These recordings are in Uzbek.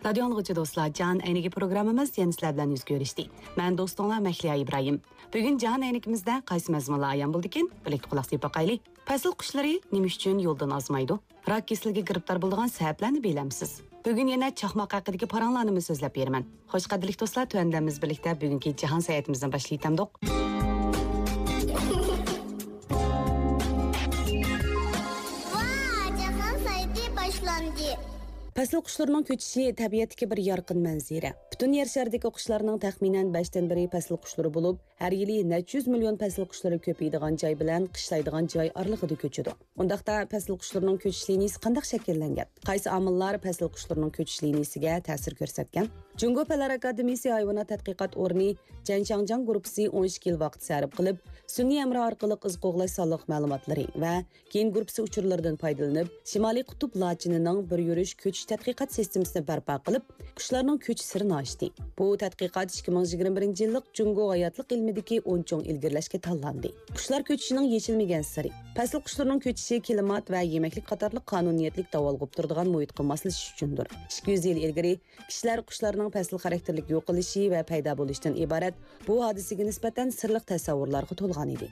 Radio anlıqçı dostlar, Can Əynigi programımız yeni sizlər bilan yüz görüşdü. Mən dostunlar Məhliya İbrahim. Bugün Can Əynigimizdə qaysı məzmunlar ayan buldukin? Birlikdə qulaq asıb baxaylı. Fəsil quşları nima üçün yoldan azmaydı? Rak kesiliga giribdar bo'lgan sabablarni bilamsiz? Bugün yana chaqmoq haqidagi paranglarni so'zlab beraman. Xo'sh qadrli do'stlar, tuandamiz birlikda bugungi jahon sayohatimizni boshlaytamdiq. Fəsil quşlarının köçüşü təbiətdəki bir yarqın mənzərə. Bütün yer şəridəki quşlarının təxminən 5-dən biri fəsil quşları olub, hər yili neçə yüz milyon fəsil quşları köpəydigan joy bilan qışlaydigan joy aralığında köçüdü. Ondaqda fəsil quşlarının köçüş liniyası qandaq şəkilləngan? Qaysı amillar fəsil quşlarının köçüş liniyasiga ta'sir ko'rsatgan? Jungo Fanlar Akademiyasi hayvonot tadqiqot o'rni Janchangjiang guruhi 12 yil vaqt sarf qilib, sun'iy amra orqali iz qo'g'lash sonliq ma'lumotlari va gen guruhi uchurlaridan foydalanib, Shimoliy qutb lachinining bir yurish köçüş tədqiqat sistemasini bərpa qilib, quşlarning köçüş sirini ochdi. Bu tədqiqat 2021-yillik Jungo hayotlıq ilmidagi 10 cho'ng ilgirlashga tanlandi. Qushlar köçüşünün yechilmagan siri. Fəsil quşlarının köçüşü klimat və yeməklik qatarlıq qanuniyetlik davolğub turadigan muhitga moslashish uchundir. 200 yil ilgari kishilar qushlarning fəsil xarakterlik yo'qolishi va paydo bo'lishdan iborat bu hodisaga nisbatan sirliq tasavvurlarga to'lgan edi.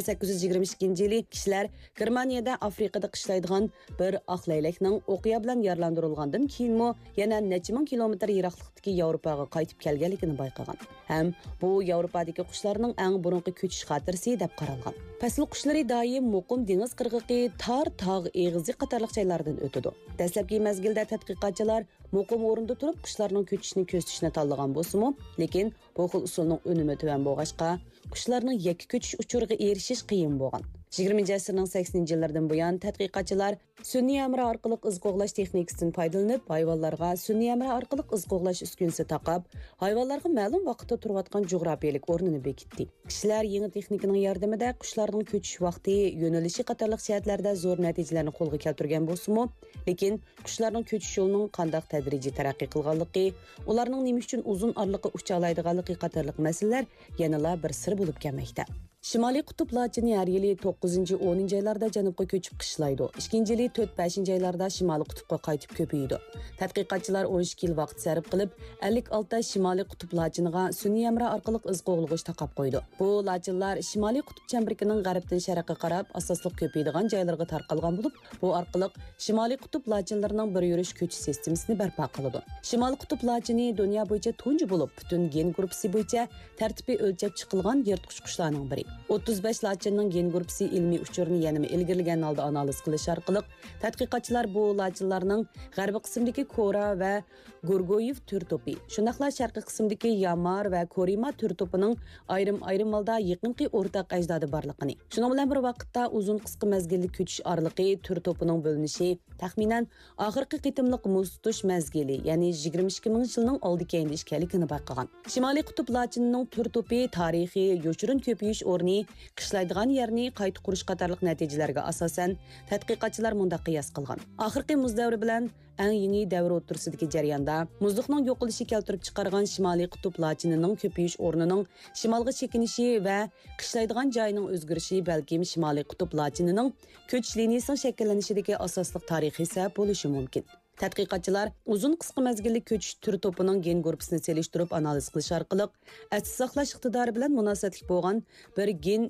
1822-yili kishilar Germaniyada Afrikada qishlaydigan bir oq laylakning o'qiya bilan yaralandirilgandan keyinmi yana necha ming kilometr yiroqlikdagi Yevropaga qaytib kelganligini bayqagan. Ham bu Yevropadagi qushlarning eng burunqi ko'chish xotirasi deb qaralgan. Fəsil quşları doim muqim dengiz qirg'iqi, tor tog' eg'izi qatorliq joylardan o'tadi. Dastlabki mezgilda tadqiqotchilar muqim o'rinda turib qushlarning ko'chishini ko'zatishni tanlagan bo'lsa-mu, lekin bu xil usulning unumi tuvan bo'lg'achqa, qushlarning yakka ko'chish uchuriga erishish qiyin bo'lgan. 20-asrning 80-yillardan buyon tadqiqotchilar sun'iy amra orqali iz qo'g'lash texnikasidan foydalanib, hayvonlarga sun'iy amra orqali iz qo'g'lash uskunasi taqab, hayvonlarga ma'lum vaqtda turayotgan jo'grafiyalik o'rnini bekitdi. Kishilar yangi texnikaning yordamida qushlarning ko'chish vaqti, yo'nalishi qatorliq jihatlarda zo'r natijalarni qo'lga keltirgan bo'lsa-mu, lekin qushlarning ko'chish yo'lining qanday tadrijiy taraqqiy qilganligi, ularning nima uchun uzun oraliqqa ucha oladiganligi qatorliq masalalar yanala bir sir bo'lib kelmoqda. Shimoliy qutb lachini har yili 9-10 oylarda janubga ko'chib qishlaydi. 2-yili 4-5 oylarda Shimoliy qutbga qaytib ko'paydi. Tadqiqotchilar 12 yil vaqt sarf qilib, 56 ta Shimoliy qutb lachiniga sun'iy amra orqali iz qo'g'lag'ich taqab qo'ydi. Bu lachinlar Shimoliy qutb chambrikining g'arbdan sharqqa qarab asosliq ko'paydigan joylarga tarqalgan bo'lib, bu orqali Shimoliy qutb lachinlarining bir yurish ko'chish sistemasini barpo qiladi. Shimoliy qutb lachini dunyo bo'yicha tunji bo'lib, butun gen guruhi bo'yicha tartibiy o'lchab chiqilgan yirtqich qushlarning biri. 35 lachinning gen guruhi ilmiy uchurini yanada ilgirlagan holda analiz qilish orqali tadqiqotchilar bu lachinlarning g'arbiy qismidagi Kora va Gurgoyev tür to'pi, shunaqla sharqiy qismidagi Yamar va Korima tür to'pining ayrim holda yaqinqi o'rtaq ajdodi borligini. Shuning bilan bir vaqtda uzun qisqa mezgillik ko'chish oraliqi tür to'pining bo'linishi taxminan oxirgi qitimliq muz tutish mezgili, ya'ni 22 ming yilning oldiga kelishganligini bayqagan. Shimoliy qutb lachinining tür to'pi tarixiy yo'chirin ko'payish o'rni qishlaydigan yerni qayta qurish qatorliq natijalarga asosan tadqiqotchilar mundaq qiyos qilgan. Oxirgi muz davri bilan eng yangi davr o'rtasidagi jarayonda muzliqning yo'qolishi keltirib chiqargan Shimoliy qutb lachinining ko'payish o'rnining shimolga chekinishi va qishlaydigan joyining o'zgarishi balkim Shimoliy qutb lachinining ko'chish liniyasining shakllanishidagi asosliq tarixiy sabab bo'lishi mumkin. Tadqiqotchilar uzun qisqa mezgillik ko'chish turi to'pining gen guruhini selishtirib analiz qilish orqali asl saqlash iqtidori bilan munosabatli bo'lgan bir gen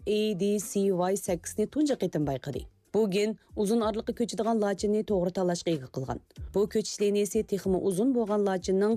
ADCY8 ni tunji qitim bayqadi. Bu gen uzun oraliqqa ko'chadigan lachinni to'g'ri tanlashga ega qilgan. Bu ko'chish liniyasi texmi uzun bo'lgan lachinning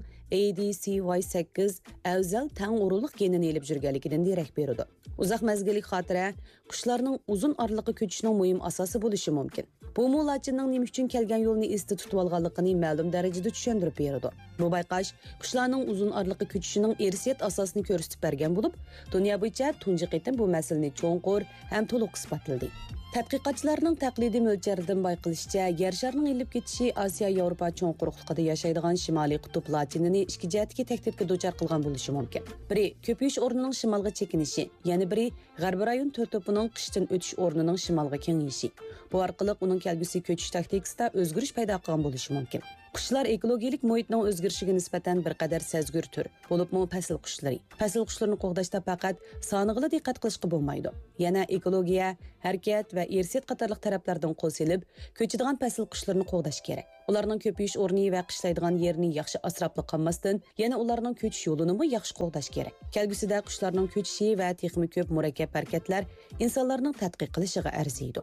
ADCY8 afzal tang urug'liq genini elib yurganligidan darak beradi. Uzoq mezgillik xotira qushlarning uzun oraliqqa ko'chishining muhim asosi bo'lishi mumkin. Bu lachinning nima uchun kelgan yo'lni esda tutib olganligini ma'lum darajada tushuntirib beradi. Bu bayqash qushlarning uzun oraliqqa ko'chishining irsiyat asosini ko'rsatib bergan bo'lib, dunyo bo'yicha tunji qitim bu masalani cho'nqur ham to'liq isbotladi. Tadqiqotchilarning taqlidiy mo'ljaridan bayqilishicha, yer sharining ilib ketishi Osiyo Yevropa cho'ng quruqligida yashaydigan Shimoliy qutb lachinini ikki jihatga tahdidga duchor qilgan bo'lishi mumkin. Biri ko'payish o'rnining shimolga chekinishi, yana biri g'arbiy rayon to'rto'pining qishdan o'tish o'rnining shimolga kengayishi. Bu orqali uning kelgusi ko'chish taktikasida o'zgarish paydo qilgan bo'lishi mumkin. Qushlar ekologik muhitning o'zgarishiga nisbatan bir qadar sezgur tur, bo'libmi fasl qushlari. Fasl qushlarini qo'g'dashda faqat soniga diqqat qilishga bo'lmaydi. Yana ekologiya, harakat va irsiyat qatorliq taraflardan qo'shilib, ko'chadigan fasl qushlarini qo'g'dash kerak. Ularning ko'payish o'rni va qishlaydigan yerini yaxshi asrabli qilmasdan, yana ularning ko'chish yo'lini ham yaxshi qo'g'dash kerak. Kelgusida qushlarning ko'chishi va texnik ko'p murakkab harakatlar insonlarning tadqiq qilishiga arziydi.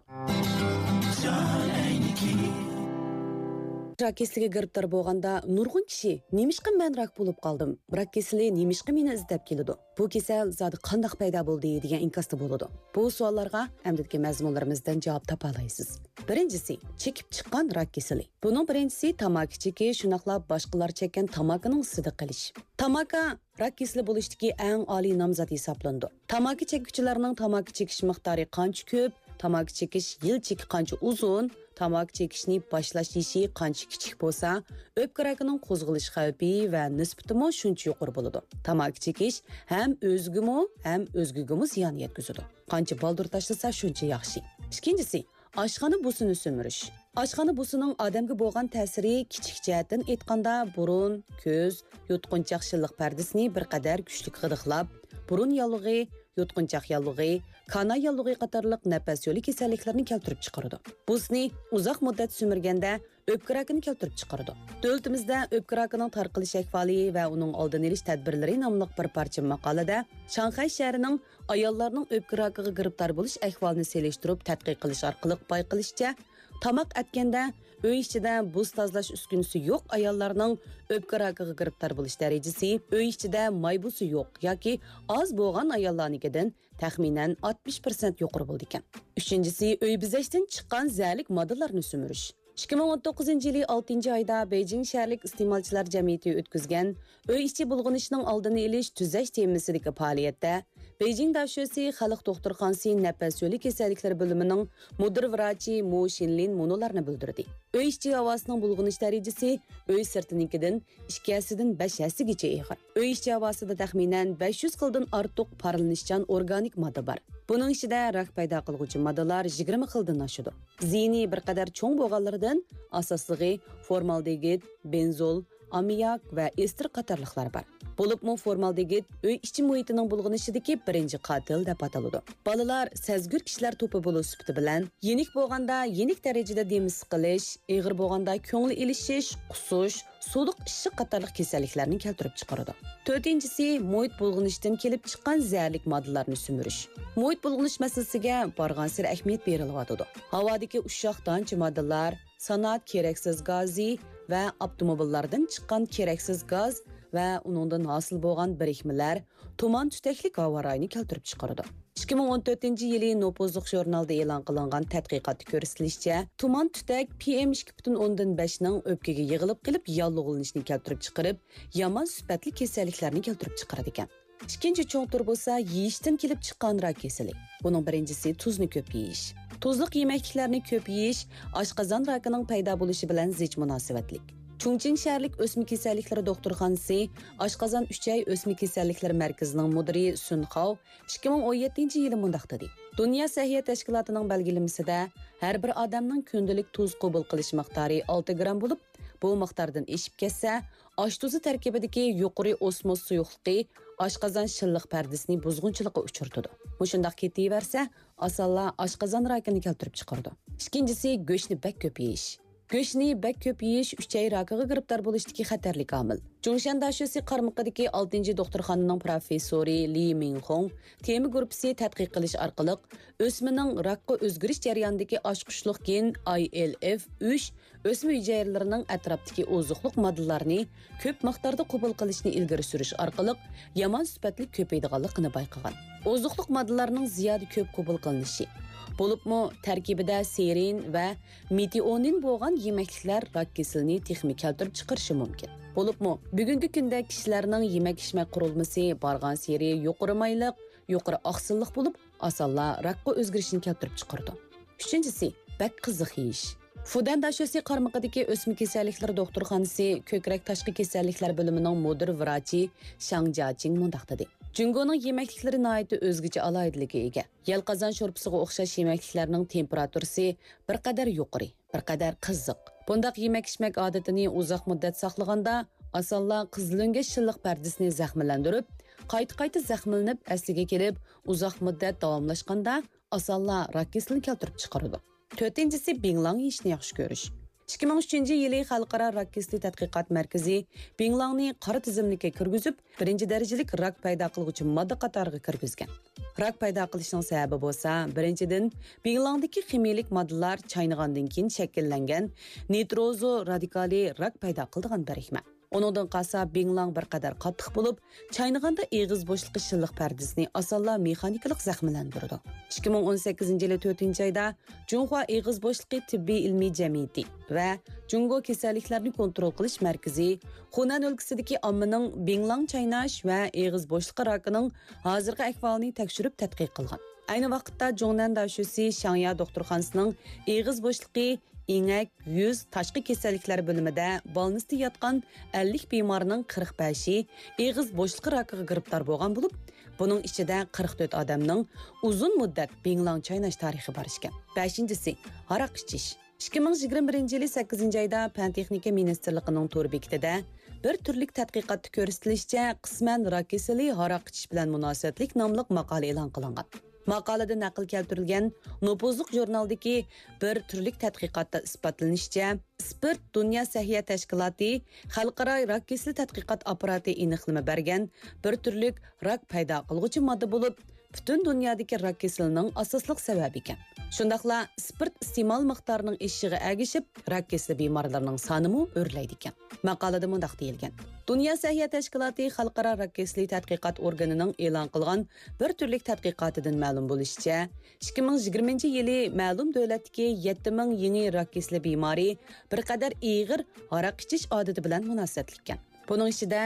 Rak kesiliga giribtar bo'lganda nurg'un kishi nemishqa men rak bo'lib qoldim. Rak kesili nemishqa meni izlab keladi. Bu kasal zodi qanday paydo bo'ldi degan inkosda bo'ladi. Bu savollarga hamdagi mazmunlarimizdan javob topa olasiz. Birinchisi, chekib chiqqan rak kesili. Buning birinchisi tamaki chekish, shunaqlab boshqalar chekkan tamakining ustida qilish. Tamaka rak kesili bo'lishdagi eng oliy nomzod hisoblandi. Tamaki chekuvchilarning tamaki chekish miqdori qancha ko'p, tamaki chekish yil cheki qancha uzun, tamaki chekishni boshlash yeshi qancha kichik bo'lsa, o'pka rakining qo'zg'alish xavfi va nisbatimi shuncha yuqori bo'ladi. Tamaki chekish ham o'zgimi, ham o'zgigimi ziyon yetkazadi. Qancha baldur tashlasa shuncha yaxshi. Ikkinchisi, oshxona busini so'mirish. Oshxona busining odamga bo'lgan ta'siri kichik jihatdan aytganda burun, ko'z, yutqunchoq shilliq pardasini bir qadar kuchli g'idiqlab, burun yallig'i, yutqunchoq yallig'i, kana yallig'i qatorliq nafas yo'li kasalliklarini keltirib chiqaradi. Busni uzoq muddat so'mirganda o'pka rakini keltirib chiqaradi. Davlatimizda o'pka rakining tarqalish ahvoli va uning oldini olish tadbirlari nomli bir parcha maqolada Shanxay shahrining ayollarning o'pka rakiga giribtor bo'lish ahvolini selishtirib tadqiq qilish orqali payqilishicha, tamoq atganda uy ichida buz tozalash uskunasi yo'q ayollarning o'pka rakiga giribtor bo'lish darajasi uy ichida maybusi yo'q yoki oz bo'lgan ayollarnikidan taxminan 60% yuqori bo'ldi ekan. Uchinchisi, uy bezashdan chiqqan zalik moddalarni so'mirish. 2019 yili 6 oyda Beijing shaharlik iste'molchilar jamiyati o'tkazgan uy ichi bulg'anishining oldini olish tuzash temasidagi faoliyatda Beijing davshosi xalq doktorxonasi nafas yo'li kasalliklari bo'limining mudir vrachi Mo Shinlin munolarni bildirdi. Uy ichi havosining bulg'anish darajasi uy sirtinikidan 2dan 5 hasigacha ig'ir. Uy ichi havosida taxminan 500 xildan ortiq parlanishchan organik modda bor. Buning ichida rak paydo qilguvchi moddalar 20 xildan oshadi. Ziyni bir qadar cho'ng bo'lganlaridan asosligi formaldegid, benzol, amiyak va ester qatorliqlar bor. Bo'libmi formaldegid uy ichi muhitining bulg'anishidagi birinchi qotil deb ataladi. Bolalar sezgur kishilar to'pi bo'lish sifati bilan yenik bo'lganda yenik darajada demi siqilish, ig'ir bo'lganda ko'ngli ilishish, qusish, suluq ishiq qatorliq kasalliklarni keltirib chiqaradi. To'rtinchisi, muhit bulg'anishdan kelib chiqqan zararli moddalarni so'mirish. Muhit bulg'anish masalasiga borgan sir ahamiyat berilyotdi. Havodagi ushoq tanchi moddalar, sanoat keraksiz gazi va avtomobillardan chiqqan keraksiz gaz va uningdan hosil bo'lgan birikmalar tuman tutaklik havo rayini keltirib chiqaradi. 2014 yili Nopozliq jurnalida e'lon qilingan tadqiqotda ko'rsatilishicha, tuman tutak PM2.5 ning o'pkaga yig'ilib qilib yallig'lanishni keltirib chiqarib, yomon sifatli kasalliklarni keltirib chiqaradi ekan. Ikkinchi cho'ng tur bo'lsa, yeyishdan kelib chiqqan rak kasali. Buning birinchisi tuzni ko'p yeyish. Tuzliq yemekliklarni ko'p yeyish oshqozon rakining paydo bo'lishi bilan zich munosabatlik. Chungching shaharlik o'sma kasalliklari doktorxonasi oshqozon 3 o'sma kasalliklari markazining mudiri Sun Hao 2017-yili mundaq dedi. Dunyo sog'liqot tashkilotining belgilamasida har bir odamning kundalik tuz qabul qilish miqdori 6 gram bo'lib, bu miqdordan eshib ketsa, osh tuzi tarkibidagi yuqori osmoz suyuqligi oshqozon shilliq pardasini buzg'unchilikqa uchirtadi. Mushundaq ketaversa, osonla oshqozon rakini keltirib chiqaradi. Ikkinchisi, go'shtni bak ko'p yeyish. Go'shtni bak ko'p yeyish 3 rakiga giribtor bo'lishdagi xatarli omil. Jungshan dashosi qarmoqidagi 6-doktorxonaning professori Li Minghong tema guruhi tadqiq qilish orqali o'smaning rakqa o'zgarish jarayonidagi oshqushliq gen ILF3 o'sma hujayralarining atrofdagi ozuqliq moddalarni ko'p miqdorda qabul qilishni ilgari surish orqali yomon sifatli ko'paydiganligini bayqagan. Ozuqliq moddalarning ziyoda ko'p qabul qilinishi bo'libmi tarkibida serin va metionin bo'lgan yemekliklar rak kasalini texnik keltirib chiqarishi mumkin. Bo'libmi bugungi kunda kishilarning yemak-ichmak qurilmasi borgan seri yuqori mayliq, yuqori oqsilliq bo'lib, osonla rakqa o'zgarishni keltirib chiqaradi. Uchinchisi, bak qiziq yeyish. Fudan dashosi qarmoqidagi o'sma kasalliklari doktorxonasi ko'krak tashqi kasalliklar bo'limining mudir vrachi Shang Jiaqing mundaq dedi. Jungoning yemekliklari nihoyatda o'zgacha alohidaligiga ega. Yalqazon sho'rpisiga o'xshash yemekliklarning temperaturasi bir qadar yuqori, bir qadar qiziq. Bundaq yemek-ichmak odatini uzoq muddat saqlaganda, osonla qizilunga shilliq pardasini zaxmlantirib, qayta zaxmlanib asliga kelib, uzoq muddat davomlashganda osonla rak kasalini keltirib chiqaradi. To'rtinchisi binglang yeyishni yaxshi ko'rish. 2003 yili Xalqaro rak kasali tadqiqot markazi binglangni qora tizimlikka kirgizib, birinchi darajalik rak paydo qiluvchi modda qatoriga kirgizgan. Rak paydo qilishning sababi bo'lsa, birinchidan binglangdagi ximiyalik moddalar chaynagandan keyin shakllangan nitrozo radikali rak paydo qiladigan birikma. Onundan qalsa binglang bir qadar qattiq bo'lib, chaynaganda eg'iz bo'shliqi shilliq pardasini osonla mexanikalik zaxmlantiradi. 2018-yili 4-oyda Junhua eg'iz bo'shliqi tibbiy ilmiy jamiyati va Jungo kasalliklarni kontrol qilish markazi Hunan o'lkasidagi ommaning binglang chaynash va eg'iz bo'shliqi rakining hozirgi ahvolini tekshirib tadqiq qilgan. Ayni vaqtda Jongnan dashusi Shangya doktorxonasining eg'iz bo'shliqi İğnek, yüz, tashqi kasalliklar bo'limida bolnisda yotgan 50 bemorning 45i eg'iz bo'shliqi rakiga giribdor bo'lgan bo'lib, buning ichida 44 odamning uzun muddat binglang chaynash tarixi bor ekan. 5-si aroq ichish. 2021-yili 8-oyda Pan texnika ministrligining to'r bekitida bir turlik tadqiqotda ko'rsatilishicha, qisman rak kasali aroq ichish bilan munosabatlik nomli maqola e'lon qilingan. Maqolada naql keltirilgan nopozliq jurnaldagi bir turlik tadqiqotda isbotlanishicha, Spirt Dunyo Sahiyat Tashkiloti Xalqaro rak kasali tadqiqot apparati aniqlama bergan bir turlik rak paydo qiluvchi modda bo'lib, butun dunyodagi rak kasalining asosliq sababi ekan. Shundaqla spirt iste'mol miqdorining eshishiga ergishib, rak kasali bemorlarning sonimi o'rlaydi ekan. Maqolada mundaq deyilgan: Dunyo Sahiyat Tashkiloti Xalqaro rak kasali tadqiqot organining e'lon qilgan bir turlik tadqiqotidan ma'lum bo'lishicha, 2020-yili ma'lum davlatdagi 7000 yangi rak kasali bemori bir qadar ig'ir aroq ichish odati bilan munosabatlik ekan. Bunun içinde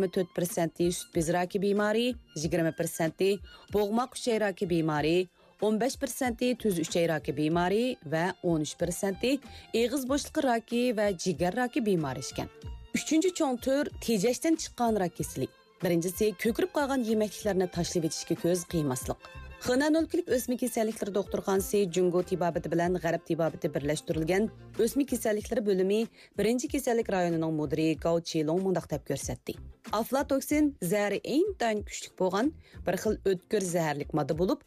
24% süt bezi raki bemori, 20% boğmak üçey raki bemori, 15% tuz üçey raki bemori ve 13% eg'iz bo'shliqi raki ve jigar raki bemori ekan. Üçüncü cho'ng tur tejashdan chiqqan rak kasali. Birinchisi ko'kirib qolgan yemekliklarni tashlab etishga ko'z qiymaslik. Xenan o'lkalik o'smik kasalliklari doktorxonasi Jungo tibobati bilan G'arb tibobati birlashtirilgan o'smik kasalliklari bo'limi birinchi kasallik rayonining mudiri Gao Chilong mundaq deb ko'rsatdi. Aflatoksin zahri intayin kuchli bo'lgan bir xil o'tkir zaharlik modda bo'lib,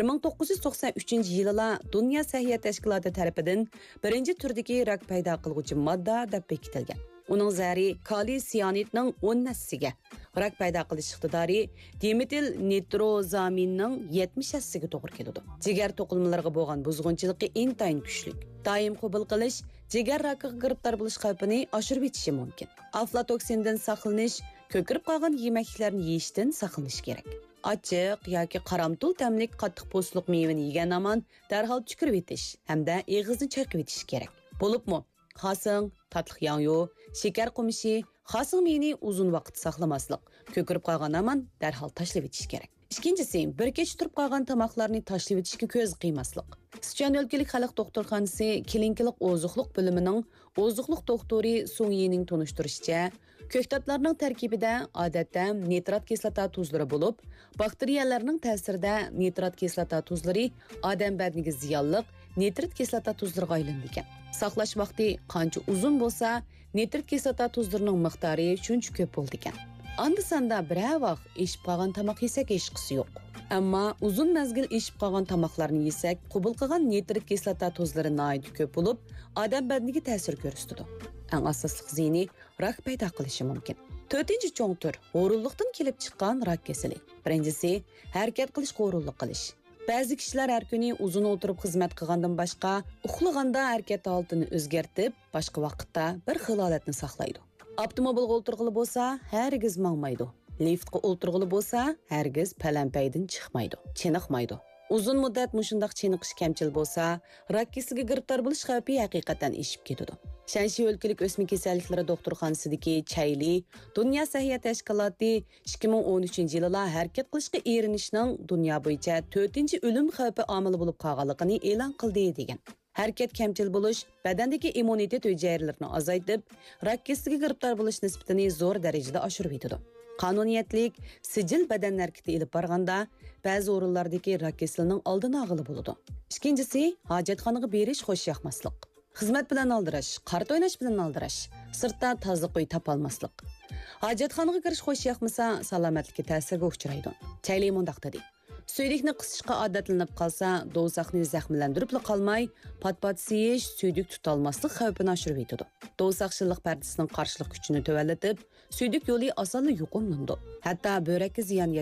1993-yilda Dunyo Sahiyat Tashkiloti tomonidan birinchi turdagi rak paydo qiluvchi modda deb bekitilgan. Uning zahri kaliy siyanidning 10 nassiga, rak paydo qilish iqtidori dimetil nitrozaminning 70 nassiga to'g'ri keladi. Jigar to'qilmalariga bo'lgan buzg'unchiligi intayin kuchli. Doim qabul qilish jigar rakiga giribdor bo'lish xavfini oshirib etishi mumkin. Aflatoksindan saqlanish, ko'kirib qolgan yemeklarni yeyishdan saqlanish kerak. Ochiq yoki qaramtul ta'mlik qattiq po'stliq mevani yegan amon darhol tushirib etish hamda eg'izni chayqab etish kerak. Bo'libmi? Xasing, tatliq yangyo, shakar qumishi, xasing meni uzun vaqt saqlamaslik, ko'kirib qolgan amon darhol tashlab etish kerak. Ikkinchisi, bir kech turib qolgan tomoqlarni tashlab etishga ko'z qiymaslik. Sichuan o'lkalik xalq doktorxonasi klinikalik ozuqliq bo'limining ozuqliq doktori Song Yining tunishtirishicha, ko'ktatlarning tarkibida odatda nitrat kislota tuzlari bo'lib, bakteriyalarning ta'sirida nitrat kislota tuzlari odam badaniga ziyonli nitrat kislota tuzlariga aylangan. Saqlash vaqti qancha uzun bo'lsa, nitrat kislota tuzlarining miqdori shuncha ko'p bo'ldi ekan. Anda-sanda bir vaqt ishib qolgan tomoq yesak hech qisi yo'q. Ammo uzun mezgil ishib qolgan tomoqlarni yesak, qabul qilgan nitrat kislota tuzlari nihoyat ko'p bo'lib, odam badaniga ta'sir ko'rsatadi. Eng asosli ziyni rak paydo qilishi mumkin. 4-cho'ng tur o'rinliqdan kelib chiqqan rak kasali. Birinchisi harakat qilish, o'rinliq qilish. Ba'zi kishilar har kuni uzun o'tirib xizmat qilgandan boshqa, uxlaganda harakat holatini o'zgartib, boshqa vaqtda bir xil holatni saqlaydi. Avtomobilga o'tirg'ili bo'lsa, hargiz mangmaydi. Liftga o'tirg'ili bo'lsa, hargiz palampaydan chiqmaydi, chiniqmaydi. Uzun muddat mushundaq chiniqish kamchil bo'lsa, rak kasaliga giribdor bo'lish xavfi haqiqatan eshib ketadi. Shanxi o'lkalik o'smik kasalliklari doktorxonasidagi Chayli Dunyo Sahiyat Tashkiloti 2013-yilda harakat qilishga erinishning dunyo bo'yicha 4-o'lim xavfi omili bo'lib qolganligini e'lon qildi degan. Harakat kamchil bo'lish badandagi immunitet hujayralarini azaytib, rak kasaliga giribdor bo'lish nisbatini zo'r darajada oshirib etadi. Qonuniyatlik sijil badan harakati ilib borganda ba'zi o'rinlardagi rak kasalining oldini olg'ili bo'ladi. Ikkinchisi, hojatxonaga berish xush yoqmaslik. Xizmat bilan aldirash, qart o'ynash bilan aldirash, sirtda tozalik uy topolmaslik. Hojatxonaga kirish xush yoqmasa, salomatlikka ta'sirga uchraydi. Chayli mundaq dedi. Suydikni qisishga odatlanib qolsa, dovsaqni zaxmlantirib qolmay, pat-pat siyish, suydik tutalmaslik xavfini oshirib yetadi. Dovsaq shilliq pardasining qarshilik kuchini tövallatib, suydik yo'li osonla yuqumlandi. Hatto börekka ziyon